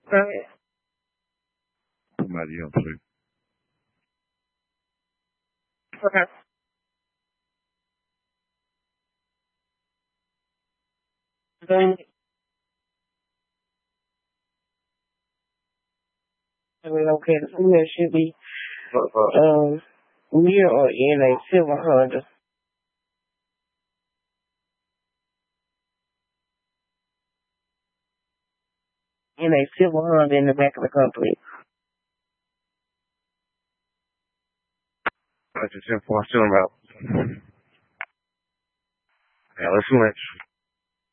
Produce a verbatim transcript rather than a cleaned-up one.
Right. Somebody else, please. Okay. Then, I mean, okay, the female should be um near or in a silver Honda. In a silver Honda in the back of the company. I just enforced him out. Yeah, let's switch.